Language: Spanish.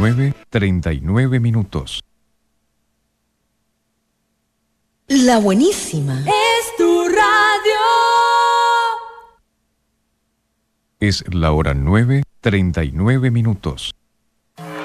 9:39. La buenísima. Es tu radio. Es la hora 9:39.